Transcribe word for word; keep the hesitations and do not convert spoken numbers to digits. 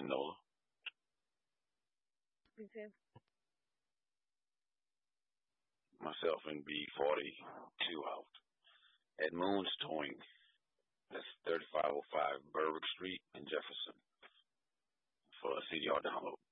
Nola. Me too. Myself in B forty-two out at Moon's Towing. That's thirty-five oh five Berwick Street in Jefferson for a C D R download.